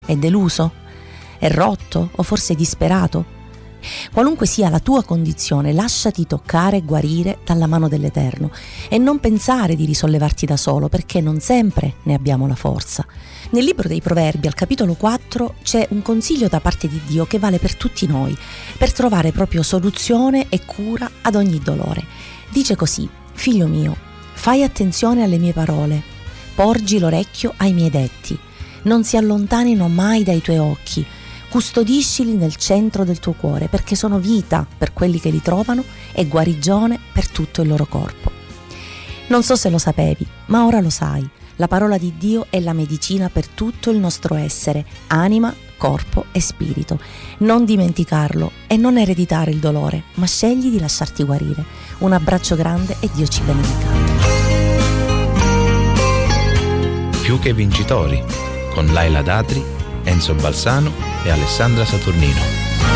È deluso? È rotto o forse disperato? Qualunque sia la tua condizione, lasciati toccare e guarire dalla mano dell'Eterno e non pensare di risollevarti da solo, perché non sempre ne abbiamo la forza. Nel libro dei Proverbi, al capitolo 4, c'è un consiglio da parte di Dio che vale per tutti noi, per trovare proprio soluzione e cura ad ogni dolore. Dice così: figlio mio, fai attenzione alle mie parole, porgi l'orecchio ai miei detti, non si allontanino mai dai tuoi occhi, custodiscili nel centro del tuo cuore, perché sono vita per quelli che li trovano e guarigione per tutto il loro corpo. Non so se lo sapevi, ma ora lo sai. La parola di Dio è la medicina per tutto il nostro essere, anima, corpo e spirito. Non dimenticarlo e non ereditare il dolore, ma scegli di lasciarti guarire. Un abbraccio grande e Dio ci benedica. Più che vincitori, con Laila Datri, Enzo Balsano e Alessandra Saturnino.